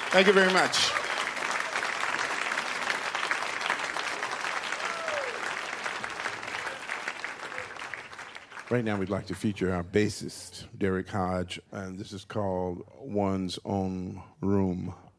Thank you very much. Right now, we'd like to feature our bassist, Derek Hodge, and this is called One's Own Room.